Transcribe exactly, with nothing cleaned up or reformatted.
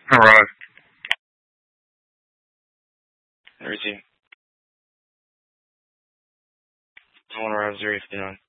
Alright. Let me see. I want to arrive zero fifty-nine.